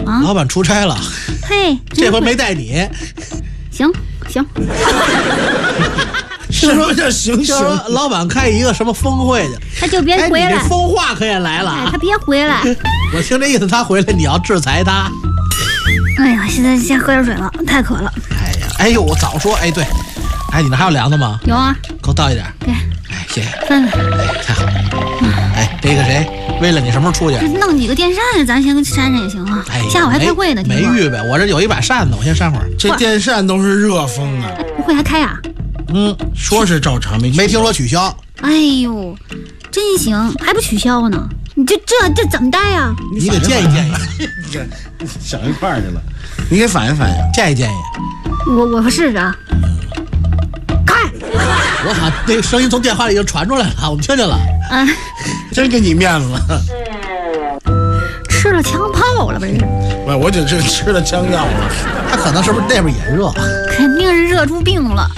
啊，老板出差了。 嘿， 这回没带你。 行。 什么叫行？ 老板开一个什么峰会去， 他就别回来。 你这风化可也来了啊！ 他别回来。 我听这意思，他回来你要制裁他。 哎呀，现在先喝点水了，太渴了。 哎呦，我早说。哎，对，哎，你那还有凉的吗？ 有啊， 给我倒一点。 给。 哎，谢谢。 哎， 太好了。哎，这个谁？为了你什么时候出去？ 弄几个电扇，咱先扇扇也行啊。 哎， 下午还开会呢。 没预备，我这有一把扇子，我先扇会儿。 这电扇都是热风啊。 会还开啊？ 说是照常，没听说取消。 哎呦，真行，还不取消呢？你这怎么带呀？ 你给建议建议。 想一块儿去了，你给反映反映， 建议建议。 我试着。开！ 我操，那个声音从电话里已经传出来了，我们听见了。 真给你面子。 吃了枪炮了吧？ 我就吃了枪药了。 他可能是不是那边也热？ 肯定是热出病了。